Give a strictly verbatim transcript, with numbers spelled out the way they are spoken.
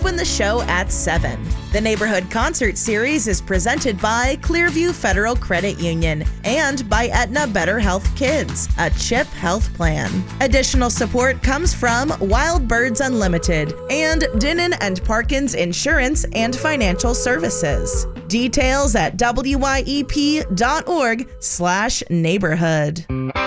open the show at seven. The Neighborhood Concert Series is presented by Clearview Federal Credit Union and by Aetna Better Health Kids, a CHIP health plan. Additional support comes from Wild Birds Unlimited and Dinnan and Parkins Insurance and Financial Services. Details at W Y E P dot org slash neighborhood.